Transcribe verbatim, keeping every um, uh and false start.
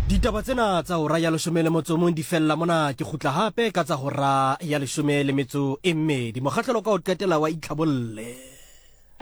Ditaba tsena tsa hora ya leshome le motso mong di fella mona ke khutla hape ka tsa hora ya leshome le metso e mmedi mokgahlelo ka o qetela wa itlhabolle.